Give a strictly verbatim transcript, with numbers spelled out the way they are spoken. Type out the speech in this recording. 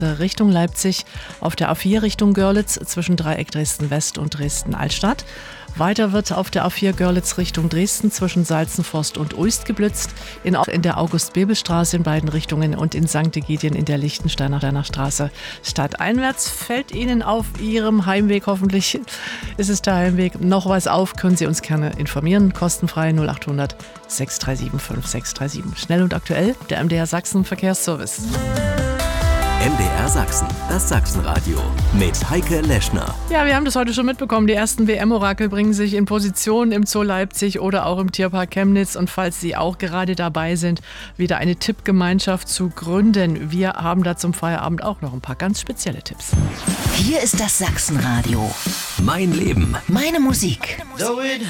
Richtung Leipzig, auf der A vier Richtung Görlitz zwischen Dreieck Dresden-West und Dresden-Altstadt. Weiter wird auf der A vier Görlitz Richtung Dresden zwischen Salzenforst und Uist geblitzt, in, in der August-Bebel-Straße in beiden Richtungen und in Sankt Egidien in der Lichtensteiner Straße. Stadteinwärts fällt Ihnen auf Ihrem Heimweg, hoffentlich ist es der Heimweg, noch was auf, können Sie uns gerne informieren. Kostenfrei null acht hundert sechs drei sieben fünf sechs drei sieben. Schnell und aktuell, der M D R Sachsen Verkehrsservice. M D R Sachsen, das Sachsenradio mit Heike Leschner. Ja, wir haben das heute schon mitbekommen. Die ersten W M-Orakel bringen sich in Position im Zoo Leipzig oder auch im Tierpark Chemnitz. Und falls Sie auch gerade dabei sind, wieder eine Tippgemeinschaft zu gründen, wir haben da zum Feierabend auch noch ein paar ganz spezielle Tipps. Hier ist das Sachsenradio. Mein Leben. Meine Musik. So it